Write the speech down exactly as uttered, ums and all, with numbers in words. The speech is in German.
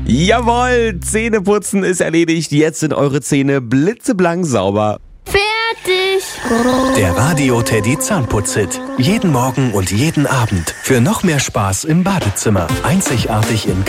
Jawohl, Zähneputzen ist erledigt. Jetzt sind eure Zähne blitzeblank sauber. Fertig. Der Radio Teddy Zahnputz-Hit. Jeden Morgen und jeden Abend. Für noch mehr Spaß im Badezimmer. Einzigartig in